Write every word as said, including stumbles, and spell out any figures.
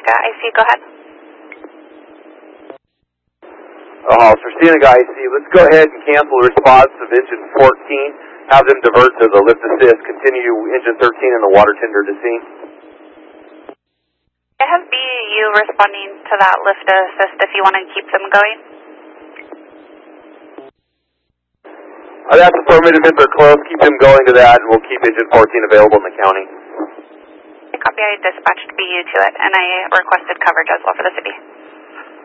Cienega I C, go ahead. Uh, for Cienega I C, let's go ahead and cancel the response of engine fourteen. Have them divert to the lift assist. Continue engine thirteen and the water tender to scene. I have B U responding to that lift assist if you want to keep them going. Uh, that's affirmative. If they're close, keep them going to that, and we'll keep engine fourteen available in the county. Copy, I dispatched B U to it, and I requested coverage as well for the city.